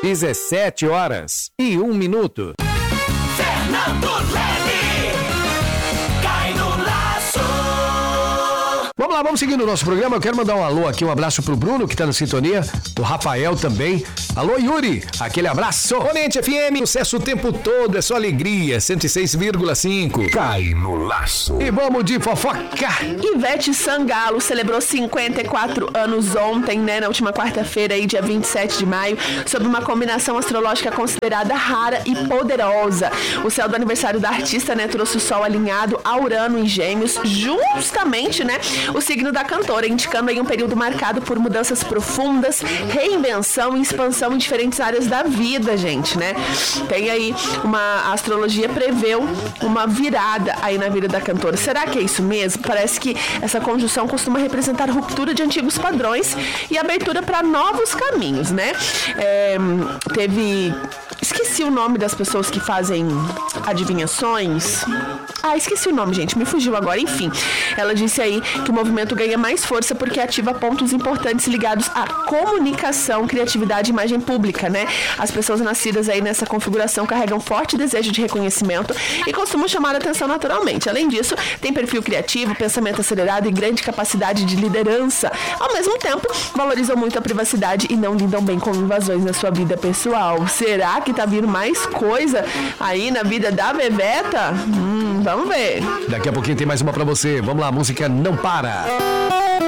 17h01. Fernando Leme, cai no laço. Vamos lá, vamos seguindo o nosso programa. Eu quero mandar um alô aqui, um abraço pro Bruno, que tá na sintonia, o Rafael também. Alô, Yuri, aquele abraço. Ponente FM, sucesso o tempo todo, é só alegria, 106,5. Cai no laço. E vamos de fofoca. Ivete Sangalo celebrou 54 anos ontem, né, na última quarta-feira, aí, dia 27 de maio, sob uma combinação astrológica considerada rara e poderosa. O céu do aniversário da artista, né, trouxe o sol alinhado a Urano em Gêmeos, justamente, né, o signo da cantora, indicando aí um período marcado por mudanças profundas, reinvenção e expansão em diferentes áreas da vida, gente, né? Tem aí a astrologia preveu uma virada aí na vida da cantora. Será que é isso mesmo? Parece que essa conjunção costuma representar ruptura de antigos padrões e abertura para novos caminhos, né? Esqueci o nome das pessoas que fazem adivinhações. Esqueci o nome, gente, me fugiu agora. Enfim, ela disse aí que o movimento ganha mais força porque ativa pontos importantes ligados à comunicação, criatividade e imagem pública, né? As pessoas nascidas aí nessa configuração carregam forte desejo de reconhecimento e costumam chamar a atenção naturalmente. Além disso, tem perfil criativo, pensamento acelerado e grande capacidade de liderança. Ao mesmo tempo, valorizam muito a privacidade e não lidam bem com invasões na sua vida pessoal. Será que tá vindo mais coisa aí na vida da Bebeta? Vamos ver. Daqui a pouquinho tem mais uma pra você. Vamos lá, música Não Para.